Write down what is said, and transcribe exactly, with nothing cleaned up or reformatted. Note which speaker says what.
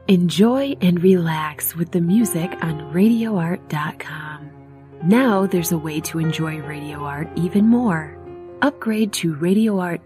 Speaker 1: Enjoy and relax with the music on radio art dot com. Now there's a way to enjoy Radio Art even more. Upgrade to radio art